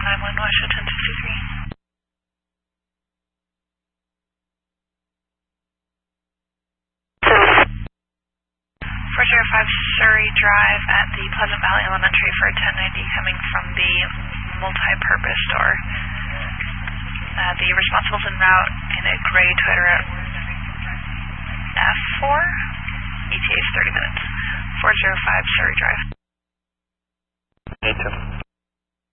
91 Washington 63. 405 Surrey Drive at the Pleasant Valley Elementary for 1090 coming from the multi-purpose store. The responsible's en route in a gray Toyota F4. ETA is 30 minutes. 405 Surrey Drive. Me too.